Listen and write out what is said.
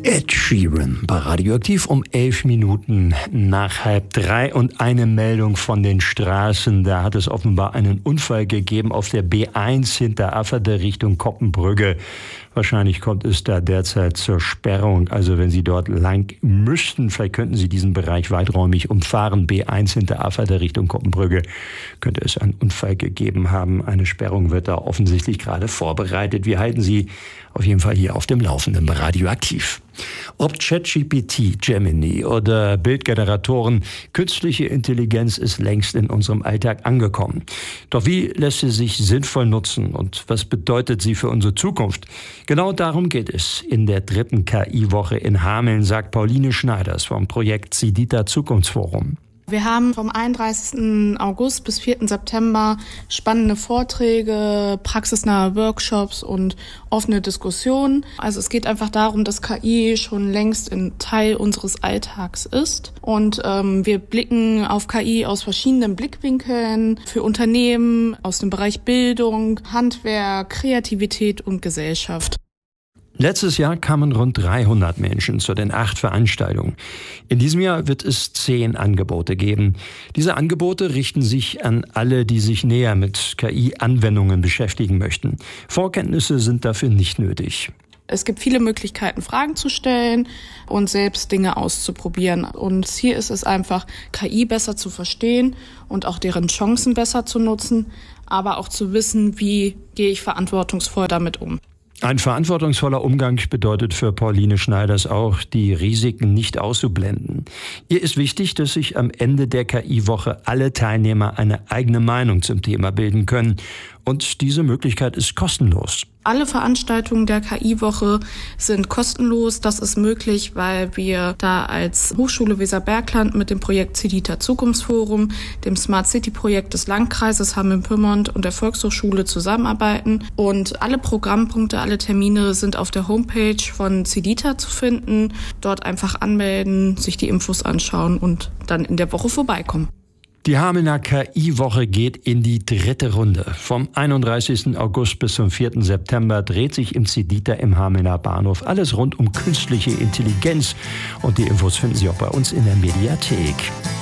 Ed Sheeran bei Radioaktiv um 11 Minuten nach 2:30 und eine Meldung von den Straßen. Da hat es offenbar einen Unfall gegeben auf der B1 hinter Afferde Richtung Koppenbrügge. Wahrscheinlich kommt es da derzeit zur Sperrung. Also wenn Sie dort lang müssten, vielleicht könnten Sie diesen Bereich weiträumig umfahren. B1 hinter Afferde Richtung Koppenbrügge könnte es einen Unfall gegeben haben. Eine Sperrung wird da offensichtlich gerade vorbereitet. Wir halten Sie auf jeden Fall hier auf dem Laufenden bei Radioaktiv. Ob ChatGPT, Gemini oder Bildgeneratoren, künstliche Intelligenz ist längst in unserem Alltag angekommen. Doch wie lässt sie sich sinnvoll nutzen und was bedeutet sie für unsere Zukunft? Genau darum geht es in der 3. KI-Woche in Hameln, sagt Pauline Schneiders vom Projekt CIDITA Zukunftsforum. Wir haben vom 31. August bis 4. September spannende Vorträge, praxisnahe Workshops und offene Diskussionen. Also es geht einfach darum, dass KI schon längst ein Teil unseres Alltags ist. Und wir blicken auf KI aus verschiedenen Blickwinkeln für Unternehmen, aus dem Bereich Bildung, Handwerk, Kreativität und Gesellschaft. Letztes Jahr kamen rund 300 Menschen zu den 8 Veranstaltungen. In diesem Jahr wird es 10 Angebote geben. Diese Angebote richten sich an alle, die sich näher mit KI-Anwendungen beschäftigen möchten. Vorkenntnisse sind dafür nicht nötig. Es gibt viele Möglichkeiten, Fragen zu stellen und selbst Dinge auszuprobieren. Und Ziel ist es einfach, KI besser zu verstehen und auch deren Chancen besser zu nutzen, aber auch zu wissen, wie gehe ich verantwortungsvoll damit um. Ein verantwortungsvoller Umgang bedeutet für Pauline Schneiders auch, die Risiken nicht auszublenden. Ihr ist wichtig, dass sich am Ende der KI-Woche alle Teilnehmer eine eigene Meinung zum Thema bilden können. Und diese Möglichkeit ist kostenlos. Alle Veranstaltungen der KI-Woche sind kostenlos. Das ist möglich, weil wir da als Hochschule Weserbergland mit dem Projekt CIDITA Zukunftsforum, dem Smart City-Projekt des Landkreises Hameln-Pyrmont und der Volkshochschule zusammenarbeiten. Und alle Programmpunkte, alle Termine sind auf der Homepage von CIDITA zu finden. Dort einfach anmelden, sich die Infos anschauen und dann in der Woche vorbeikommen. Die Hamelner KI-Woche geht in die 3. Runde. Vom 31. August bis zum 4. September dreht sich im CIDITA im Hamelner Bahnhof alles rund um künstliche Intelligenz. Und die Infos finden Sie auch bei uns in der Mediathek.